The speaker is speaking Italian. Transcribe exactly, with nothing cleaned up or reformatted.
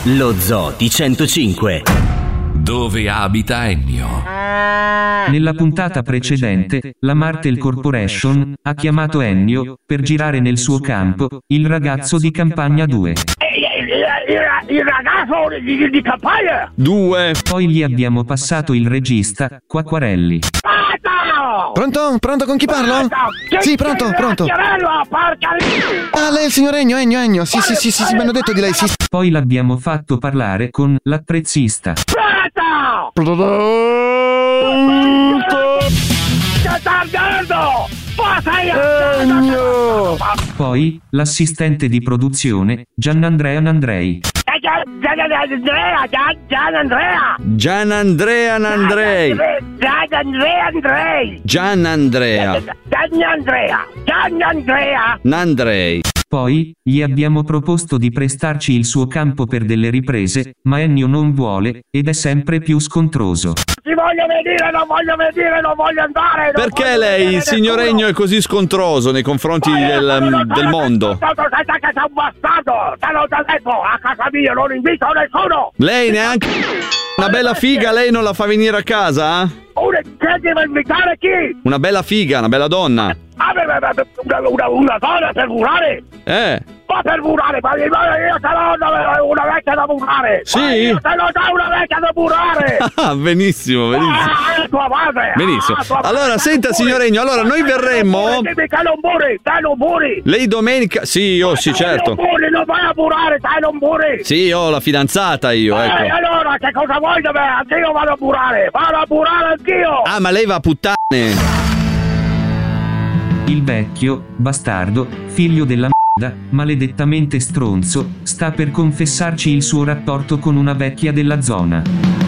Lo Zoo di centocinque. Dove abita Ennio? Nella puntata precedente, la Martel Corporation ha chiamato Ennio per girare nel suo campo Il ragazzo di campagna due. Il ragazzo di, di campagna? Due. Poi gli abbiamo passato il regista, Quacquarelli. Pronto? Pronto, con chi parlo? Sì, pronto, pronto. Ah, lei è il signor Ennio, Ennio, Ennio. Sì, sì, sì, sì, sì, mi hanno detto di lei, sì. Poi l'abbiamo fatto parlare con l'attrezzista. Pronto? Ennio! Poi, l'assistente di produzione, Gianandrea Nandrei. Gianandrea, Gianandrea. Gianandrea Nandrei. Gianandrea Andrei. Gianandrea. Gianandrea. Gianandrea. Nandrei. Poi, gli abbiamo proposto di prestarci il suo campo per delle riprese, ma Ennio non vuole, ed è sempre più scontroso. Ti voglio vedere, non voglio vedere, non voglio andare. Non Perché voglio lei, vedere signor nessuno. Ennio, è così scontroso nei confronti del, del mondo? Sai che sei un bastardo, te l'ho già detto, a casa mia non invito nessuno. Lei neanche una bella figa, lei non la fa venire a casa? Una, che deve invitare chi? Una bella figa, una bella donna. Ah, beh, beh, beh, una, una, una donna per curare? Eh. Ma per curare, ma io te l'ho una, una vecchia da curare. Sì? Ma io te l'ho già una vecchia da curare. Ah, benissimo, benissimo. Ah, tua madre. Benissimo. Ah, tua madre. Allora, senta, signor Ennio, allora noi verremmo. Dimmi che non muri, te non muri. Lei domenica. Sì, io, sì, certo. Non muri, non vai a curare, te non muri. Sì, ho la fidanzata io, Eh, ecco. allora, che cosa vuoi da me? Anch'io vado a curare. Vado a curare anch'io. Ah, ma lei va a puttane. Il vecchio, bastardo, figlio della merda, maledettamente stronzo, sta per confessarci il suo rapporto con una vecchia della zona.